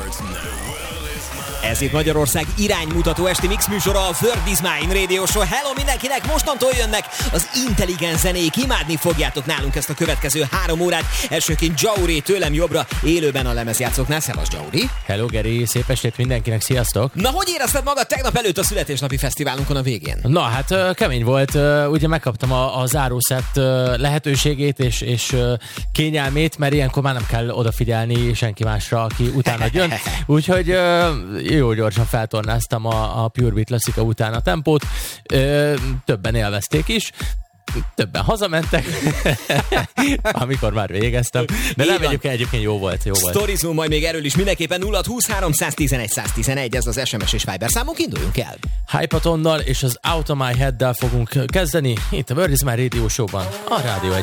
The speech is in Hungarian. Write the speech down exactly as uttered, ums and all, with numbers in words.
Ez itt Magyarország iránymutató esti mix műsora, a World is Mine Radio Show. Hello mindenkinek, mostantól jönnek az intelligens zenék, imádni fogjátok nálunk ezt a következő három órát. Elsőként Jauri tőlem jobbra, élőben a lemezjátszóknál. Szevasz, Jauri! Hello Geri, szép estét mindenkinek, sziasztok! Na, hogy érezted magad tegnap előtt a születésnapi fesztiválunkon a végén? Na hát kemény volt, ugye megkaptam a, a zárószett lehetőségét és, és kényelmét, mert ilyenkor már nem kell odafigyelni senki másra, aki utána jön. Úgyhogy jó gyorsan feltornáztam a, a Pure Beat Classica után a tempót, többen élvezték is, többen hazamentek, amikor már végeztem. De nem egyébként, egyébként jó volt, jó volt. Sztorizunk majd még erről is mindenképpen. Nulla húsz három tizenegy száz tizenegy, ez az es em es és Viber számunk, induljunk el. Hypatonnal és az Out of My Head-del fogunk kezdeni itt a World is Mine Radio Show-ban, a Rádió egy.